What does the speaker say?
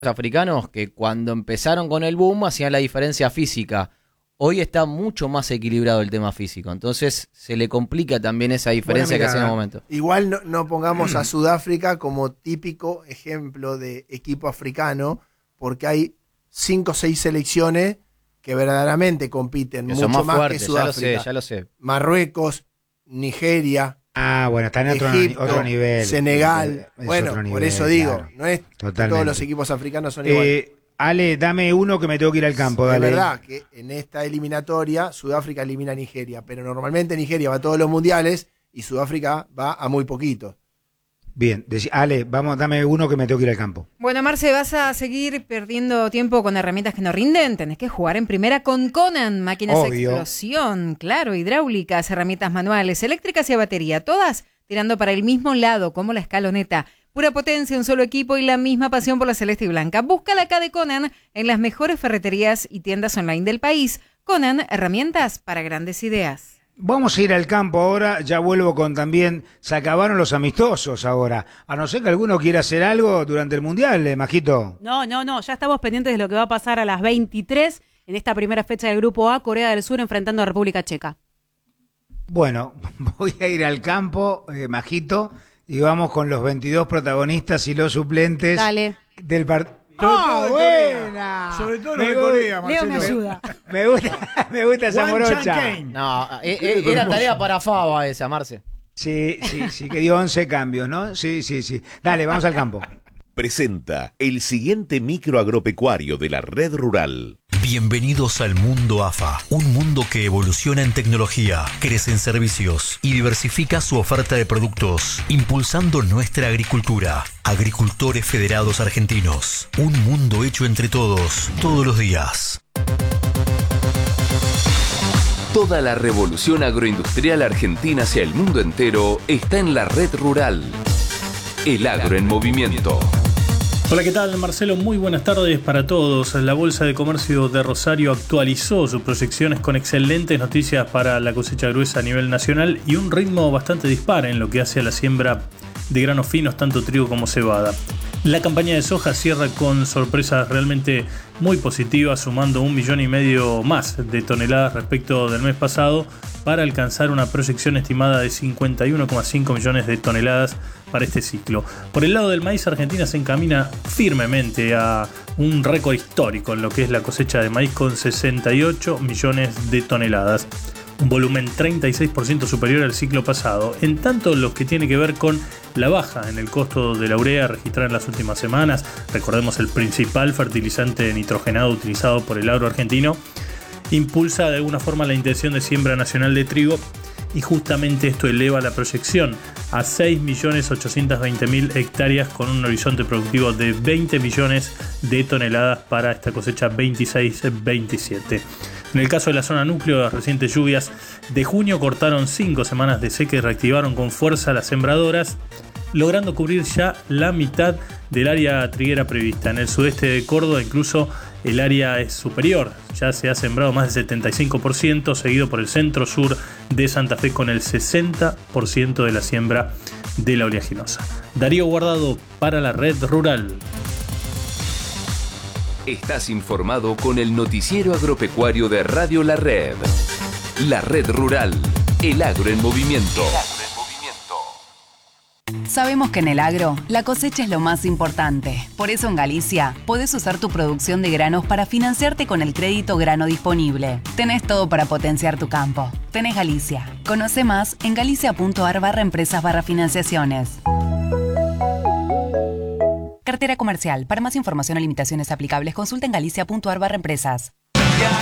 africanos que cuando empezaron con el boom hacían la diferencia física. Hoy está mucho más equilibrado el tema físico, entonces se le complica también esa diferencia que hacía en el momento. Igual no pongamos a Sudáfrica como típico ejemplo de equipo africano, porque hay 5 o 6 selecciones que verdaderamente compiten Que mucho son más fuertes, que Sudáfrica. ya lo sé. Marruecos, Nigeria, Bueno, está en Egipto, otro nivel. Senegal. Es Bueno, otro nivel, por eso digo, claro. no es Totalmente. todos los equipos africanos son iguales. Ale, dame uno que me tengo que ir al campo, dale. Es verdad que en esta eliminatoria Sudáfrica elimina a Nigeria, pero normalmente Nigeria va a todos los mundiales y Sudáfrica va a muy poquito. Bien, Ale, dame uno que me tengo que ir al campo. Bueno, Marce, ¿vas a seguir perdiendo tiempo con herramientas que no rinden? Tenés que jugar en primera con Conan, máquinas de explosión, claro, hidráulicas, herramientas manuales, eléctricas y a batería, todas tirando para el mismo lado, como la escaloneta. Pura potencia, un solo equipo y la misma pasión por la celeste y blanca. Búscala acá de Conan en las mejores ferreterías y tiendas online del país. Conan, herramientas para grandes ideas. Vamos a ir al campo ahora, ya vuelvo con también, se acabaron los amistosos ahora, a no ser que alguno quiera hacer algo durante el Mundial, Majito. No, ya estamos pendientes de lo que va a pasar a las 23 en esta primera fecha del Grupo A, Corea del Sur enfrentando a República Checa. Bueno, voy a ir al campo, Majito, y vamos con los 22 protagonistas y los suplentes del partido. Buena. Sobre todo los de Corea, Leo me ayuda. Me gusta esa morocha. No, era tarea para Fava esa, Marce. Sí, que dio 11 cambios, ¿no? Sí. Dale, vamos al campo. Presenta el siguiente micro agropecuario de la Red Rural. Bienvenidos al mundo AFA, un mundo que evoluciona en tecnología, crece en servicios y diversifica su oferta de productos, impulsando nuestra agricultura. Agricultores Federados Argentinos, un mundo hecho entre todos, todos los días. Toda la revolución agroindustrial argentina hacia el mundo entero está en la Red Rural. El agro en movimiento. Hola, ¿qué tal? Marcelo, muy buenas tardes para todos. La Bolsa de Comercio de Rosario actualizó sus proyecciones con excelentes noticias para la cosecha gruesa a nivel nacional y un ritmo bastante dispar en lo que hace a la siembra de granos finos, tanto trigo como cebada. La campaña de soja cierra con sorpresas realmente muy positivas, sumando 1,5 millones más de toneladas respecto del mes pasado para alcanzar una proyección estimada de 51,5 millones de toneladas para este ciclo. Por el lado del maíz, Argentina se encamina firmemente a un récord histórico en lo que es la cosecha de maíz con 68 millones de toneladas. Un volumen 36% superior al ciclo pasado. En tanto, lo que tiene que ver con la baja en el costo de la urea registrada en las últimas semanas, recordemos el principal fertilizante nitrogenado utilizado por el agro argentino, impulsa de alguna forma la intención de siembra nacional de trigo y justamente esto eleva la proyección a 6.820.000 hectáreas con un horizonte productivo de 20 millones de toneladas para esta cosecha 26-27. En el caso de la zona núcleo, las recientes lluvias de junio cortaron 5 semanas de seca y reactivaron con fuerza las sembradoras, logrando cubrir ya la mitad del área triguera prevista. En el sudeste de Córdoba incluso el área es superior, ya se ha sembrado más del 75%, seguido por el centro-sur de Santa Fe con el 60% de la siembra de la oleaginosa. Darío Guardado para la Red Rural. Estás informado con el noticiero agropecuario de Radio La Red. La Red Rural, el agro en movimiento. Sabemos que en el agro, la cosecha es lo más importante. Por eso en Galicia, podés usar tu producción de granos para financiarte con el crédito grano disponible. Tenés todo para potenciar tu campo. Tenés Galicia. Conoce más en galicia.ar/empresas/financiaciones. Cartera comercial. Para más información o limitaciones aplicables, consulta en galicia.ar/empresas.